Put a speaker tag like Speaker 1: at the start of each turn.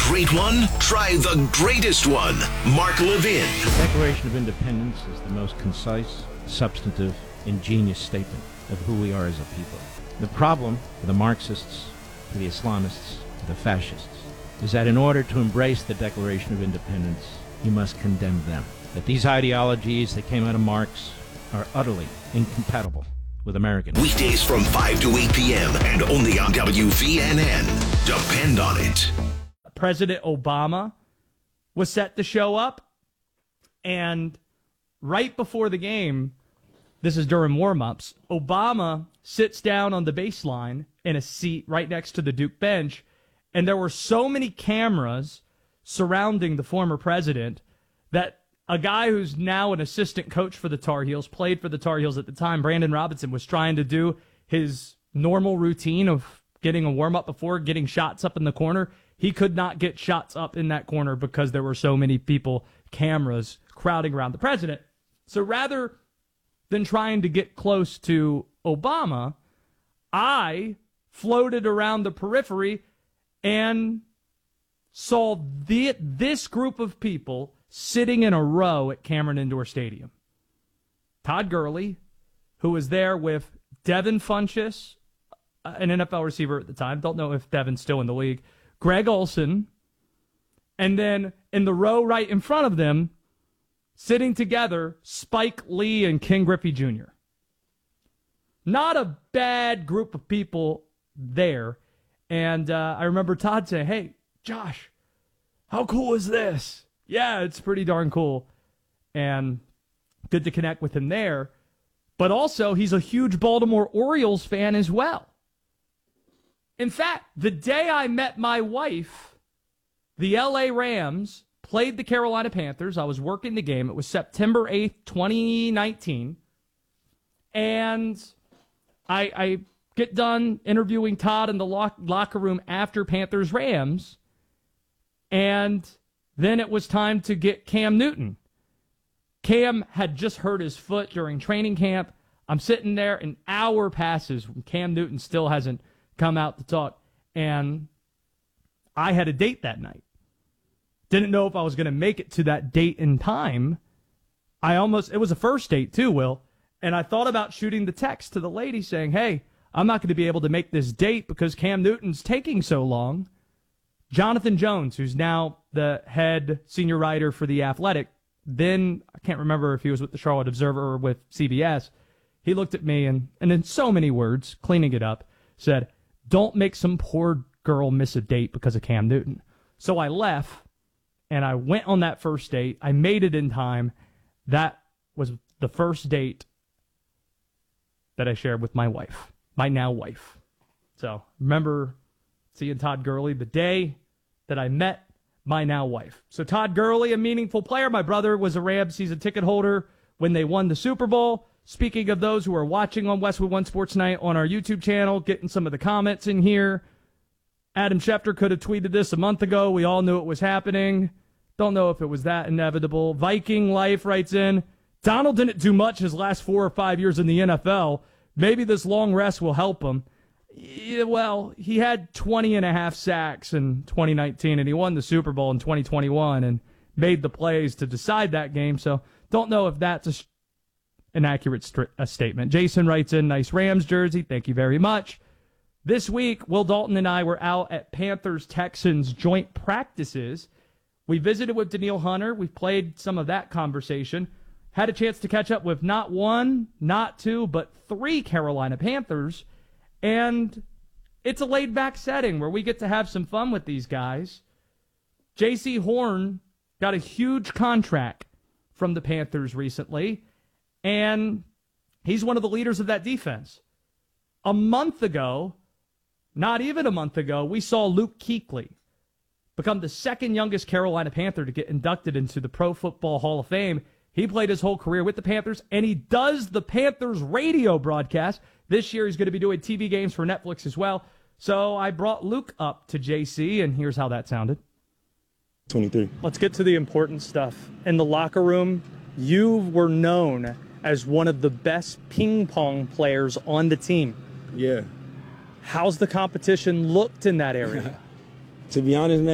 Speaker 1: great one? Try the greatest one. Mark Levin.
Speaker 2: The Declaration of Independence is the most concise, substantive, ingenious statement of who we are as a people. The problem for the Marxists, for the Islamists, for the fascists, is that in order to embrace the Declaration of Independence, you must condemn them. That these ideologies that came out of Marx are utterly incompatible with Americans.
Speaker 1: Weekdays from 5 to 8 p.m. and only on WVNN. Depend on it.
Speaker 3: President Obama was set to show up, and right before the game, this is during warm-ups, Obama sits down on the baseline in a seat right next to the Duke bench, and there were so many cameras surrounding the former president that a guy who's now an assistant coach for the Tar Heels, played for the Tar Heels at the time, Brandon Robinson, was trying to do his normal routine of getting a warm-up before getting shots up in the corner. He could not get shots up in that corner because there were so many people, cameras, crowding around the president. So rather than trying to get close to Obama, I floated around the periphery and saw this group of people sitting in a row at Cameron Indoor Stadium. Todd Gurley, who was there with Devin Funchess, an NFL receiver at the time. Don't know if Devin's still in the league. Greg Olsen. And then in the row right in front of them, sitting together, Spike Lee and Ken Griffey Jr. Not a bad group of people there. And I remember Todd saying, "Hey, Josh, how cool is this?" Yeah, it's pretty darn cool. And good to connect with him there. But also, he's a huge Baltimore Orioles fan as well. In fact, the day I met my wife, the LA Rams played the Carolina Panthers. I was working the game. It was September 8th, 2019. And I get done interviewing Todd in the locker room after Panthers-Rams. And then it was time to get Cam Newton. Cam had just hurt his foot during training camp. I'm sitting there, an hour passes when Cam Newton still hasn't come out to talk. And I had a date that night. Didn't know if I was going to make it to that date in time. It was a first date too, Will. And I thought about shooting the text to the lady saying, "Hey, I'm not going to be able to make this date because Cam Newton's taking so long." Jonathan Jones, who's now the head senior writer for The Athletic, then I can't remember if he was with the Charlotte Observer or with CBS, he looked at me and in so many words, cleaning it up, said, "Don't make some poor girl miss a date because of Cam Newton." So I left, and I went on that first date. I made it in time. That was the first date that I shared with my wife, my now wife. So remember seeing Todd Gurley the day that I met my now wife. So Todd Gurley, a meaningful player. My brother was a Rams season ticket holder when they won the Super Bowl. Speaking of those who are watching on Westwood One Sports Night on our YouTube channel, getting some of the comments in here. Adam Schefter could have tweeted this a month ago. We all knew it was happening. Don't know if it was that inevitable. Viking Life writes in, "Donald didn't do much his last 4 or 5 years in the NFL. Maybe this long rest will help him." Yeah, well, he had 20 and a half sacks in 2019, and he won the Super Bowl in 2021 and made the plays to decide that game. So don't know if that's an accurate statement. Jason writes in, "Nice Rams jersey. Thank you very much." This week, Will Dalton and I were out at Panthers-Texans joint practices. We visited with Danielle Hunter. We played some of that conversation. Had a chance to catch up with not one, not two, but 3 Carolina Panthers. And it's a laid-back setting where we get to have some fun with these guys. J.C. Horn got a huge contract from the Panthers recently, and he's one of the leaders of that defense. A month ago, not even a month ago, we saw Luke Kuechly become the second youngest Carolina Panther to get inducted into the Pro Football Hall of Fame. He played his whole career with the Panthers, and he does the Panthers radio broadcast. This year he's going to be doing TV games for Netflix as well. So I brought Luke up to JC, and here's how that sounded.
Speaker 4: 23.
Speaker 3: Let's get to the important stuff. In the locker room, you were known as one of the best ping pong players on the team.
Speaker 4: Yeah.
Speaker 3: How's the competition looked in that area?
Speaker 4: To be honest, man,